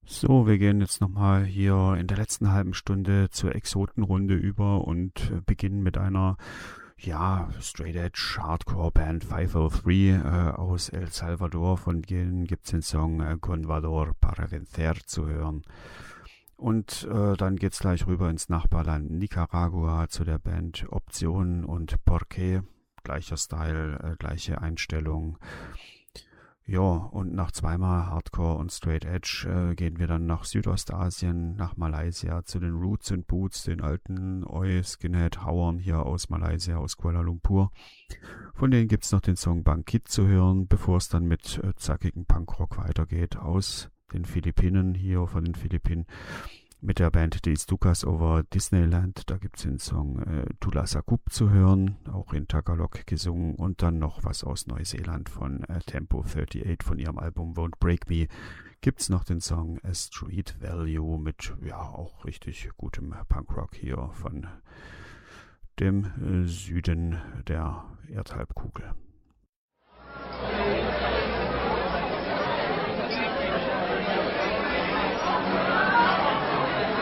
So, wir gehen jetzt nochmal hier in der letzten halben Stunde zur Exotenrunde über und beginnen mit einer, ja, Straight Edge Hardcore Band 503 aus El Salvador. Von denen gibt es den Song Con Valor para Vencer zu hören. Und dann geht's gleich rüber ins Nachbarland Nicaragua zu der Band Option und Porqué. Gleicher Style, gleiche Einstellung. Ja, und nach zweimal Hardcore und Straight Edge gehen wir dann nach Südostasien, nach Malaysia zu den Roots and Boots, den alten Oi Skinhead Hauern hier aus Malaysia, aus Kuala Lumpur. Von denen gibt's noch den Song Bangkit zu hören, bevor es dann mit zackigen Punkrock weitergeht aus den Philippinen, hier von den Philippinen, mit der Band Die Stukas over Disneyland. Da gibt's den Song Tula Sakup zu hören, auch in Tagalog gesungen. Und dann noch was aus Neuseeland von Tempo 38 von ihrem Album Won't Break Me. Gibt's noch den Song A Street Value mit, ja, auch richtig gutem Punkrock hier von dem Süden der Erdhalbkugel.